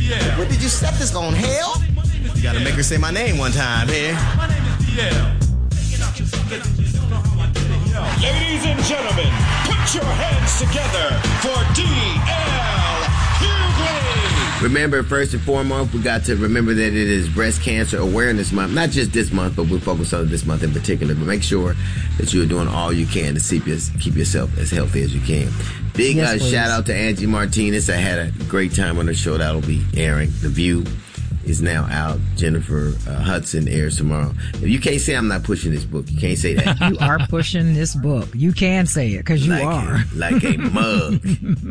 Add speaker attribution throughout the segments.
Speaker 1: What did you set this on, hell? You gotta make her say my name one time here. My name is DL.
Speaker 2: Ladies and gentlemen, put your hands together for DL Hughley.
Speaker 3: Remember, first and foremost, we got to remember that it is Breast Cancer Awareness Month. Not just this month, but we'll focus on this month in particular. But make sure that you're doing all you can to keep yourself as healthy as you can. Big shout out to Angie Martinez. I had a great time on her show. That'll be airing. The View is now out. Jennifer Hudson airs tomorrow. If you can't say I'm not pushing this book, you can't say that.
Speaker 4: You are pushing this book. You can say it because you are.
Speaker 3: Like a mug.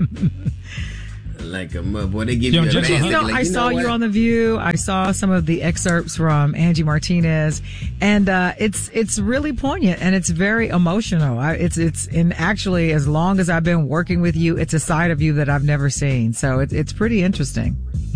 Speaker 3: Like a mug. Boy, they give you a man.
Speaker 4: I saw you on The View. I saw some of the excerpts from Angie Martinez, and it's really poignant and it's very emotional. And actually, as long as I've been working with you, it's a side of you that I've never seen. So it's pretty interesting.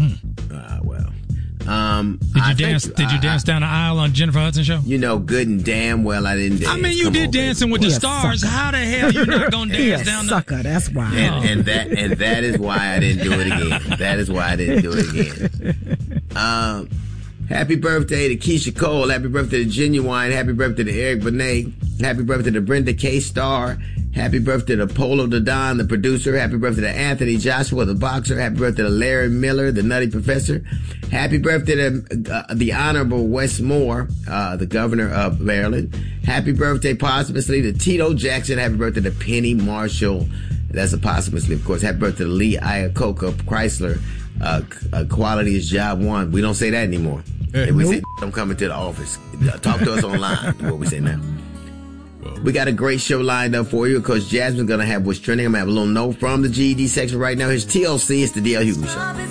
Speaker 5: Did you dance down the aisle on Jennifer Hudson show?
Speaker 3: You know good and damn well I didn't dance.
Speaker 5: I mean, you did Dancing with the Stars. How the hell you not gonna dance down the
Speaker 4: sucker? That's why.
Speaker 3: And that is why I didn't do it again. That is why I didn't do it again. Happy birthday to Keisha Cole. Happy birthday to Genuine. Happy birthday to Eric Benet. Happy birthday to Brenda K. Starr. Happy birthday to Polo Don, the producer. Happy birthday to Anthony Joshua, the boxer. Happy birthday to Larry Miller, the Nutty Professor. Happy birthday to the Honorable Wes Moore, the governor of Maryland. Happy birthday posthumously to Tito Jackson. Happy birthday to Penny Marshall. That's a posthumously, of course. Happy birthday to Lee Iacocca Chrysler. Quality is job one. We don't say that anymore. We say, I'm coming to the office. Talk to us online. What we say now. We got a great show lined up for you because Jasmine's going to have what's trending. I'm going to have a little note from the GED section right now. Here's TLC. It's the DL Hughley Show.